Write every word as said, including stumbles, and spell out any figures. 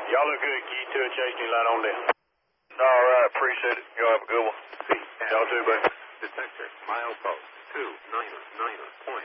Y'all look good. Key two and chase me line on down. All right, appreciate it. Y'all have a good one. Y'all too, buddy. Detector, milepost, two, niner, niner, point.